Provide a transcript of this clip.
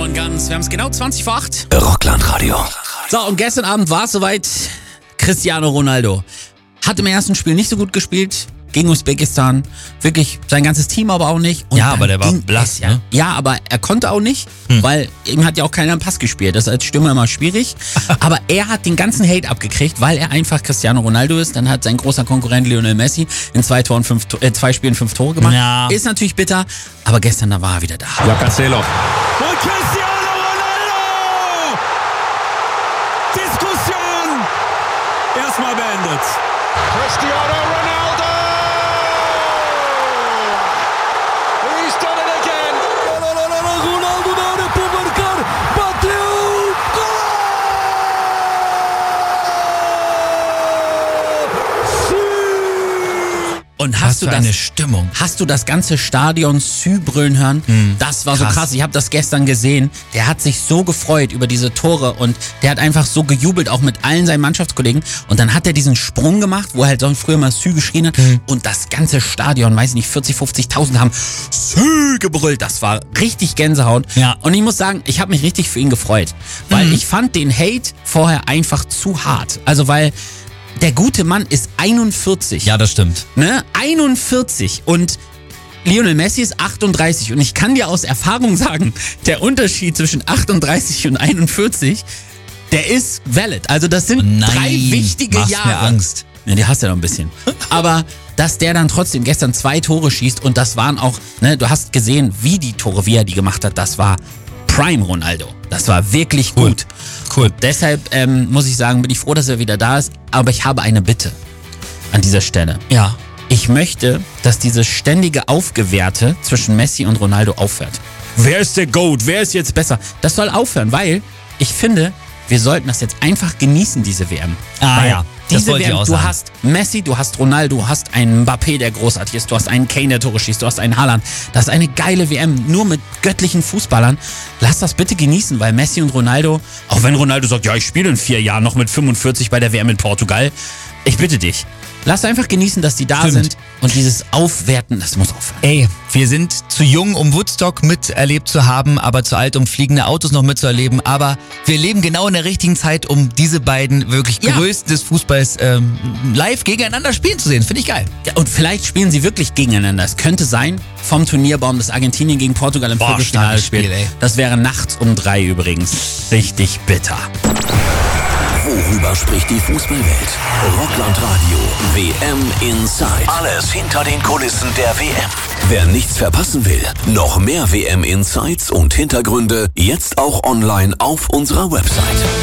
und Guns. Wir haben es genau 20 vor 8. Rockland-Radio. So, und gestern Abend war es soweit. Cristiano Ronaldo hat im ersten Spiel nicht so gut gespielt gegen Usbekistan. Wirklich sein ganzes Team aber auch nicht. Und Ja, dann aber der war ging blass, es, ja. ne? Ja, aber er konnte auch nicht, weil ihm hat ja auch keiner einen Pass gespielt. Das ist als Stürmer immer schwierig. Aber er hat den ganzen Hate abgekriegt, weil er einfach Cristiano Ronaldo ist. Dann hat sein großer Konkurrent Lionel Messi in 2 Spielen 5 Tore gemacht. Ja. Ist natürlich bitter, aber gestern da war er wieder da. Ja, Cancelo. Und Cristiano Ronaldo! Diskussion erstmal beendet. Cristiano Ronaldo! He's done it again! Ronaldo na área para marcar. Bateu! Gol! Und Was hast du für das eine Stimmung. Hast du das ganze Stadion Sü brüllen hören? Das war so Krass. krass. Ich habe das gestern gesehen. Der hat sich so gefreut über diese Tore und der hat einfach so gejubelt, auch mit allen seinen Mannschaftskollegen. Und dann hat er diesen Sprung gemacht, wo er halt sonst früher mal Sü geschrien hat. Und das ganze Stadion, weiß ich nicht, 40, 50.000 haben Sü gebrüllt. Das war richtig Gänsehaut. Ja. Und ich muss sagen, ich habe mich richtig für ihn gefreut. Weil ich fand den Hate vorher einfach zu hart. Also weil der gute Mann ist 41. Ja, das stimmt. Ne? 41 und Lionel Messi ist 38 und ich kann dir aus Erfahrung sagen, der Unterschied zwischen 38 und 41, der ist valid. Also das sind Nein, 3 wichtige machst Jahre. mir Angst. Ja, die hast du ja noch ein bisschen. Aber dass der dann trotzdem gestern 2 Tore schießt und das waren auch, ne, du hast gesehen, wie er die gemacht hat, das war Prime Ronaldo. Das war wirklich gut. Cool. Deshalb muss ich sagen, bin ich froh, dass er wieder da ist. Aber ich habe eine Bitte an dieser Stelle. Ja. Ich möchte, dass dieses ständige Aufgewehrte zwischen Messi und Ronaldo aufhört. Wer ist der GOAT? Wer ist jetzt besser? Das soll aufhören, weil ich finde, wir sollten das jetzt einfach genießen, diese WM. Ah, Weil ja. Das diese wollte ich WM, auch du sagen. hast Messi, du hast Ronaldo, du hast einen Mbappé, der großartig ist, du hast einen Kane, der Tore schießt, du hast einen Haaland. Das ist eine geile WM, nur mit göttlichen Fußballern. Lass das bitte genießen, weil Messi und Ronaldo, auch wenn Ronaldo sagt, ja, ich spiele in 4 Jahren noch mit 45 bei der WM in Portugal, ich bitte dich, lass einfach genießen, dass die da Stimmt. sind und dieses Aufwerten, das muss aufhören. Ey, wir sind zu jung, um Woodstock miterlebt zu haben, aber zu alt, um fliegende Autos noch mitzuerleben. Aber wir leben genau in der richtigen Zeit, um diese beiden wirklich Ja. Größten des Fußballs live gegeneinander spielen zu sehen. Finde ich geil. Ja, und vielleicht spielen sie wirklich gegeneinander. Es könnte sein, vom Turnierbaum, dass Argentinien gegen Portugal im Boah, Viertelfinale starkes Spiel, spielt. ey. Das wäre nachts um 3 übrigens. Richtig bitter. Worüber spricht die Fußballwelt? Rockland-Radio WM Inside. Alles hinter den Kulissen der WM. Wer nichts verpassen will, noch mehr WM Insights und Hintergründe jetzt auch online auf unserer Website.